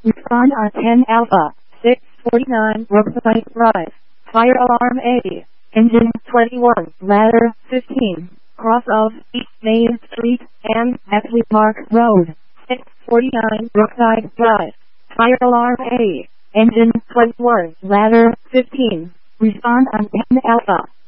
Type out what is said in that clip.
Respond on 10 Alpha, 649 Brookside Drive. Fire alarm A. Engine 21, ladder 15, cross of East Main Street and Exley Park Road, 649 Brookside Drive. Fire alarm A. Engine 21, ladder 15. Respond on 10 Alpha.